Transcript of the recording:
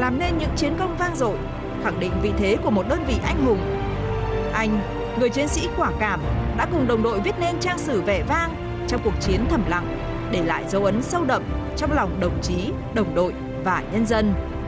làm nên những chiến công vang dội, khẳng định vị thế của một đơn vị anh hùng. Anh, người chiến sĩ quả cảm, đã cùng đồng đội viết nên trang sử vẻ vang trong cuộc chiến thầm lặng, để lại dấu ấn sâu đậm trong lòng đồng chí, đồng đội và nhân dân.